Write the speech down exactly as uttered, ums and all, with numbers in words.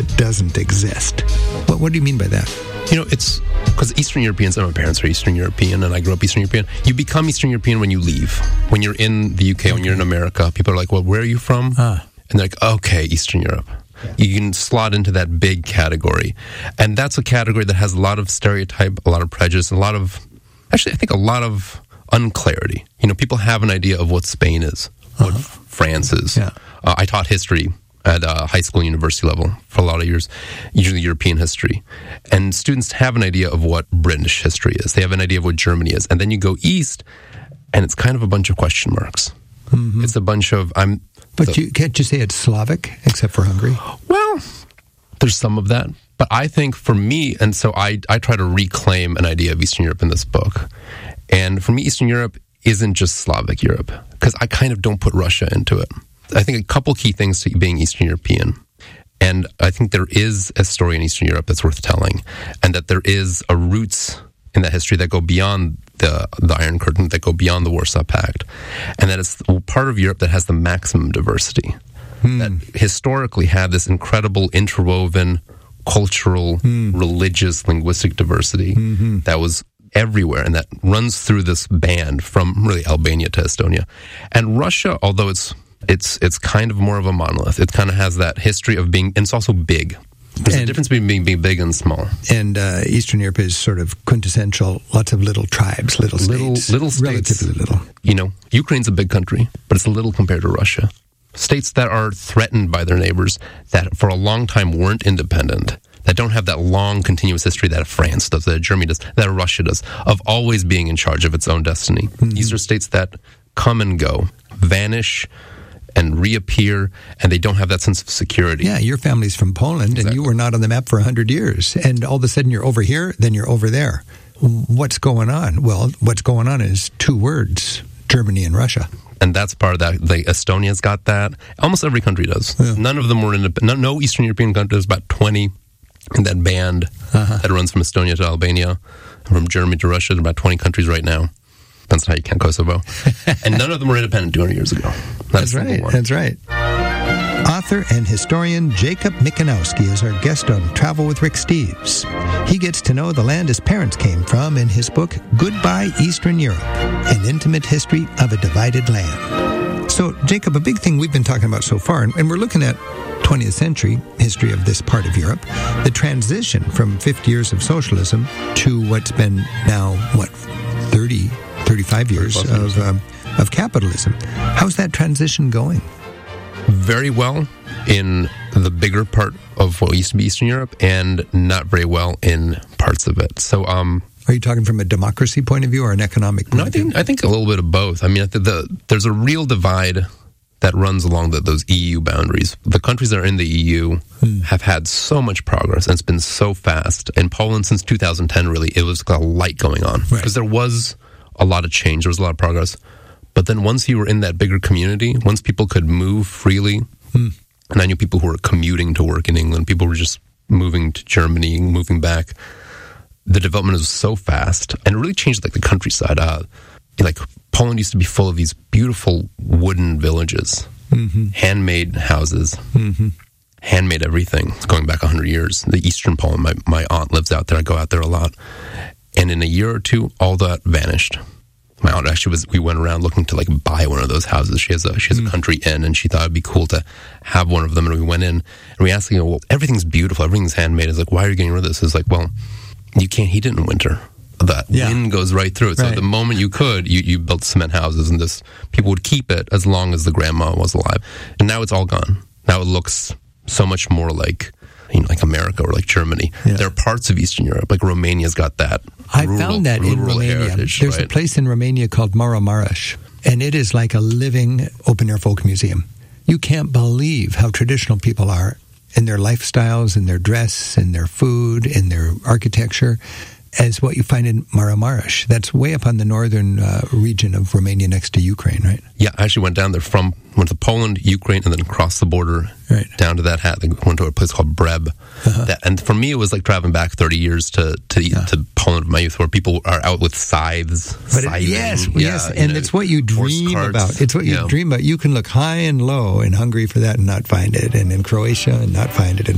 doesn't exist. What, what do you mean by that? You know, it's because Eastern Europeans, and my parents are Eastern European, and I grew up Eastern European. You become Eastern European when you leave. When you're in the U K, okay. When you're in America, people are like, well, where are you from? Ah. And they're like, okay, Eastern Europe. Yeah. You can slot into that big category. And that's a category that has a lot of stereotype, a lot of prejudice, a lot of, actually, I think a lot of unclarity. You know, people have an idea of what Spain is, what uh-huh. France is. Yeah. Uh, I taught history at uh, high school and university level for a lot of years, usually European history. And students have an idea of what British history is. They have an idea of what Germany is. And then you go east, and it's kind of a bunch of question marks. Mm-hmm. It's a bunch of... I'm. But the, you, can't you say it's Slavic, except for Hungary? Well, there's some of that. But I think for me, and so I, I try to reclaim an idea of Eastern Europe in this book. And for me, Eastern Europe isn't just Slavic Europe, because I kind of don't put Russia into it. I think a couple key things to being Eastern European. And I think there is a story in Eastern Europe that's worth telling, and that there is a roots in that history that go beyond the the Iron Curtain, that go beyond the Warsaw Pact, and that it's part of Europe that has the maximum diversity, hmm. that historically had this incredible interwoven cultural, hmm. religious, linguistic diversity mm-hmm. that was everywhere, and that runs through this band from really Albania to Estonia. And Russia, although it's it's it's kind of more of a monolith, it kind of has that history of being, and it's also big. There's and, a difference between being, being big and small. And uh, Eastern Europe is sort of quintessential, lots of little tribes, little states. Little, little states. Relatively little. You know, Ukraine's a big country, but it's little compared to Russia. States that are threatened by their neighbors, that for a long time weren't independent, that don't have that long continuous history that France does, that Germany does, that Russia does, of always being in charge of its own destiny. Mm-hmm. These are states that come and go, vanish, and reappear, and they don't have that sense of security. Yeah, your family's from Poland, exactly. And you were not on the map for one hundred years, and all of a sudden you're over here, then you're over there. What's going on? Well, what's going on is two words, Germany and Russia. And that's part of that. The Estonia's got that. Almost every country does. Yeah. None of them were in, no, no Eastern European country. There's about twenty in that band uh-huh. that runs from Estonia to Albania, from Germany to Russia. There are about twenty countries right now. That's how you count Kosovo. And none of them were independent two hundred years ago. That's right. One. That's right. Author and historian Jacob Michanowski is our guest on Travel with Rick Steves. He gets to know the land his parents came from in his book, Goodbye Eastern Europe, An Intimate History of a Divided Land. So, Jacob, a big thing we've been talking about so far, and we're looking at twentieth century history of this part of Europe, the transition from fifty years of socialism to what's been now, what, thirty, thirty-five years of um, of capitalism. How's that transition going? Very well in the bigger part of what used to be Eastern Europe, and not very well in parts of it. So, um, are you talking from a democracy point of view or an economic point no, I think, of view? I think a little bit of both. I mean, I think the, there's a real divide that runs along the, those E U boundaries. The countries that are in the E U hmm. have had so much progress, and it's been so fast. In Poland, since two thousand ten, really, it was like a light going on. Because right. there was a lot of change, there was a lot of progress. But then once you were in that bigger community, once people could move freely, hmm. and I knew people who were commuting to work in England, people were just moving to Germany, moving back, the development was so fast, and it really changed like the countryside. Uh, like Poland used to be full of these beautiful wooden villages, mm-hmm. handmade houses, mm-hmm. handmade everything. It's going back one hundred years. The Eastern Poland, my, my aunt lives out there. I go out there a lot. And in a year or two, all that vanished. My aunt actually was, we went around looking to like buy one of those houses. She has a, she has mm. a country inn, and she thought it'd be cool to have one of them. And we went in and we asked, you know, well, everything's beautiful, everything's handmade. It's like, why are you getting rid of this? It's like, well, you can't heat it in winter. That yeah. wind goes right through it. Right. So the moment you could, you, you built cement houses, and this people would keep it as long as the grandma was alive. And now it's all gone. Now it looks so much more like, you know, like America or like Germany. Yeah. There are parts of Eastern Europe, like Romania's got that. I rural, found that in Romania. Heritage, There's right? a place in Romania called Maramureș, and it is like a living open-air folk museum. You can't believe how traditional people are in their lifestyles, in their dress, in their food, in their architecture, as what you find in Maramureș. That's way up on the northern uh, region of Romania next to Ukraine, right? Yeah, I actually went down there from, went to Poland, Ukraine, and then across the border right. down to that hat. I went to a place called Breb. Uh-huh. That, and for me, it was like traveling back thirty years to to, yeah. to Poland of my youth, where people are out with scythes. But it, yes, yeah, yes, and know, it's what you dream about. It's what you yeah. dream about. You can look high and low in Hungary for that and not find it, and in Croatia and not find it, and